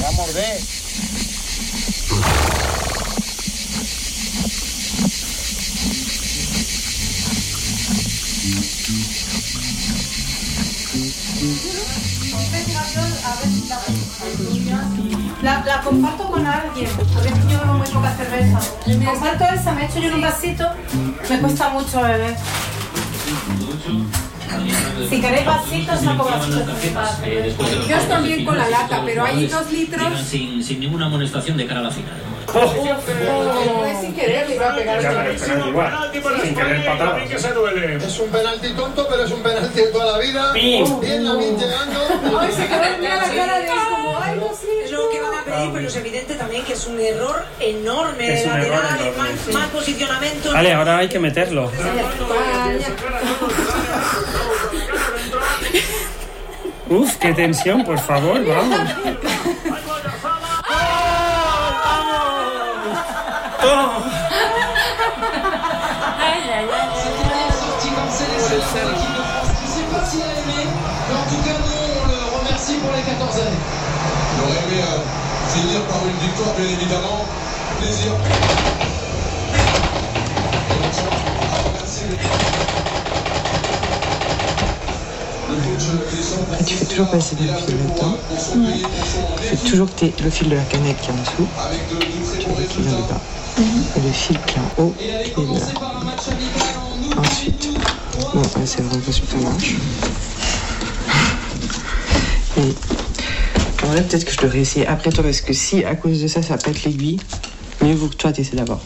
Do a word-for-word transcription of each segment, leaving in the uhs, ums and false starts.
va a morder. La, la comparto con alguien, a veces yo bebo muy poca cerveza. Comparto esa, me echo yo en un vasito, me cuesta mucho beber. Si queréis vasitos, saco vasitos. Yo estoy bien con la lata, pero hay dos litros. Sin, sin ninguna amonestación de cara a la final. Oh, no es sin querer, le iba a pegar. Ya, pero es penalti igual. Sin querer patada. Es un penalti tonto, pero es un penalti de toda la vida. Bien, Lamine llegando. Ay, se quedó en la cara de él como algo así. Es lo que van a pedir, pero es evidente también que es un error enorme de lateral, mal, mal posicionamiento. Vale, ahora hay que meterlo. Uf, qué tensión, por favor, vamos. ¡Oh! J'aurais aimé euh, finir par une victoire, bien évidemment. Plaisir. Tu fais toujours passer le fil là-dedans. Ouais. Tu fais toujours que tu aies le fil de la cannette qui est en dessous. Tu vois qui vient du bas. Mm-hmm. Et le fil qui est en haut, qui est de là. Ensuite, bon, là, c'est vraiment pas super marche. Et en vrai, peut-être que je devrais essayer après toi, parce que si à cause de ça, ça pète l'aiguille, mieux vaut que toi tu essaies d'abord.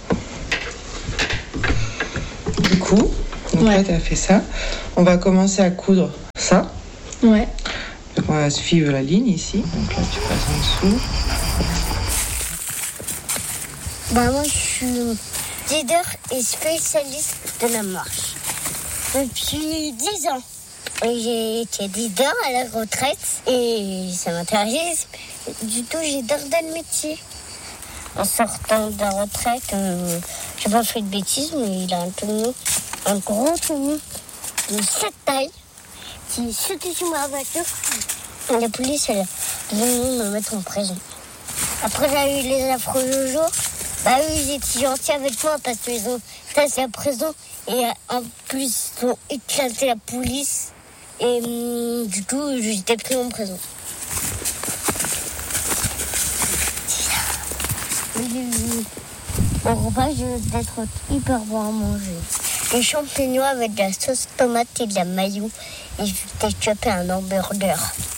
Du coup, donc ouais. Là, tu as fait ça. On va commencer à coudre ça. Ouais. Donc on va suivre la ligne ici. Donc là, tu passes en dessous. Bah, moi, je suis leader et spécialiste de la marche. Depuis dix ans. J'ai été leader à la retraite et ça m'intéresse. Du tout, j'adore dans le métier. En sortant de la retraite, euh, j'ai pas fait de bêtises, mais il a un tonneau, un gros tonneau de cette taille qui est sauté sur ma voiture. Et la police, elle est venue me mettre en prison. Après, j'ai eu les affreux jours. Bah oui, ils étaient gentils avec moi parce qu'ils ont passé la prison et en plus, ils ont éclaté la police. Et hum, du coup, j'étais pris en prison. Au repas, je vais être hyper bon à manger. Des champignons avec de la sauce tomate et de la mayo. Et je vais choper un hamburger.